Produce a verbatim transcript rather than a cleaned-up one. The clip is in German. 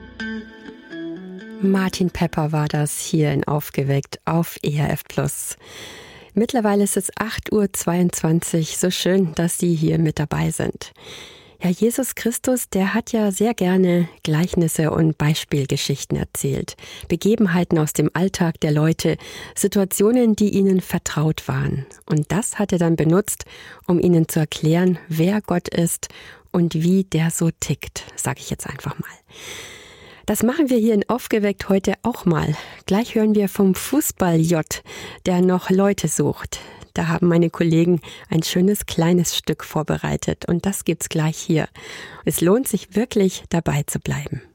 Martin Pepper war das hier in Aufgeweckt auf E R F Plus. Mittlerweile ist es acht Uhr zweiundzwanzig. So schön, dass Sie hier mit dabei sind. Ja, Jesus Christus, der hat ja sehr gerne Gleichnisse und Beispielgeschichten erzählt. Begebenheiten aus dem Alltag der Leute, Situationen, die ihnen vertraut waren. Und das hat er dann benutzt, um ihnen zu erklären, wer Gott ist und wie der so tickt, sage ich jetzt einfach mal. Das machen wir hier in Aufgeweckt heute auch mal. Gleich hören wir vom Fußball-J, der noch Leute sucht. Da haben meine Kollegen ein schönes kleines Stück vorbereitet und das gibt's gleich hier. Es lohnt sich wirklich, dabei zu bleiben.